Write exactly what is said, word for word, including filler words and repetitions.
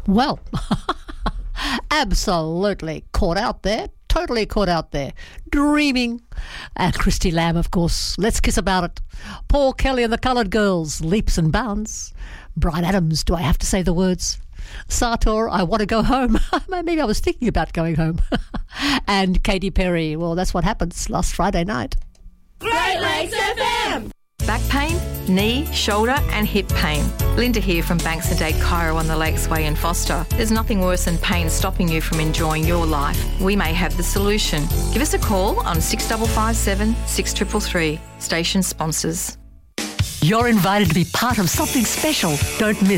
Well, absolutely caught out there. Totally caught out there. Dreaming. And Christy Lamb, of course. Let's Kiss About It. Paul Kelly and the Coloured Girls. Leaps and Bounds. Bryan Adams. Do I have to say the words? Sartor, I Want to Go Home. Maybe I was thinking about going home. And Katy Perry. Well, that's what happens last Friday night. Great Lakes F M. Back pain, knee, shoulder and hip pain. Linda here from Banks and Dade Chiro on the Lakesway in Foster. There's nothing worse than pain stopping you from enjoying your life. We may have the solution. Give us a call on six five five seven, six three three three. Station sponsors. You're invited to be part of something special. Don't miss